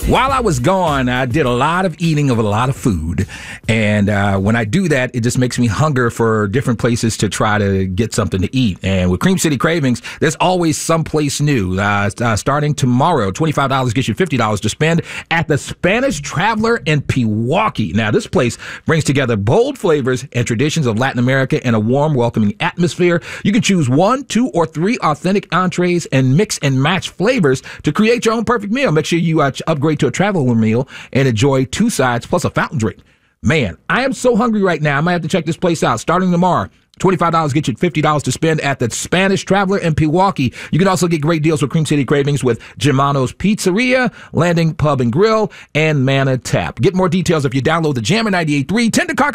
While I was gone, I did a lot of eating of a lot of food. And when I do that, it just makes me hunger for different places to try to get something to eat. And with Cream City Cravings, there's always someplace new. Starting tomorrow, $25 gets you $50 to spend at the Spanish Traveler in Pewaukee. Now, this place brings together bold flavors and traditions of Latin America in a warm, welcoming atmosphere. You can choose 1, 2, or 3 authentic entrees and mix and match flavors to create your own perfect meal. Make sure you upgrade to a traveler meal and enjoy 2 sides plus a fountain drink. Man, I am so hungry right now. I might have to check this place out starting tomorrow. $25 gets you $50 to spend at the Spanish Traveler in Pewaukee. You can also get great deals with Cream City Cravings with Germano's Pizzeria, Landing Pub and Grill, and Manna Tap. Get more details if you download the Jammer 98.3 Tender Cock